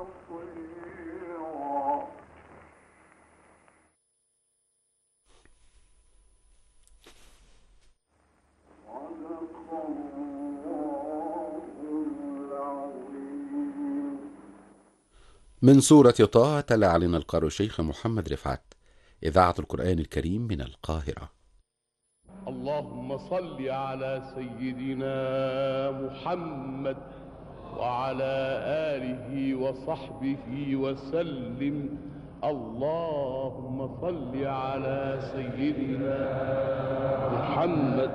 من سورة طه تلا علينا القارئ الشيخ محمد رفعت. إذاعة القرآن الكريم من القاهرة. اللهم صل على سيدنا محمد وعلى آله وصحبه وسلم. اللهم صل على سيدنا محمد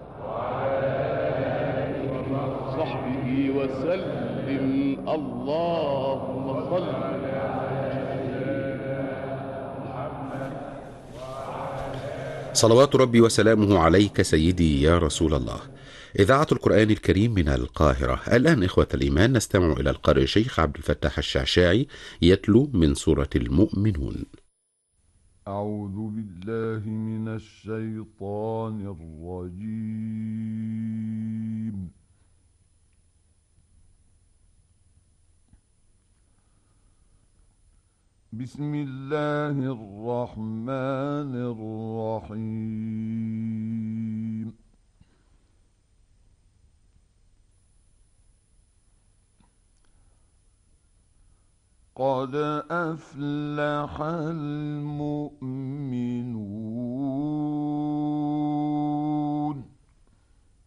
وصحبه وسلم. اللهم صل. صلوات ربي وسلامه عليك سيدي يا رسول الله. إذاعة القرآن الكريم من القاهرة. الآن إخوة الإيمان نستمع إلى القارئ الشيخ عبد الفتاح الشعشاعي يتلو من سورة المؤمنون. أعوذ بالله من الشيطان الرجيم. بسم الله الرحمن الرحيم. قد أفلح المؤمنون